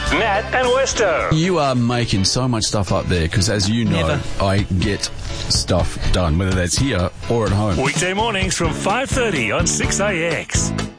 Matt and Westo. You are making so much stuff up there because, as you know, Never. I get stuff done, whether that's here or at home. Weekday mornings from 5:30 on 6AX.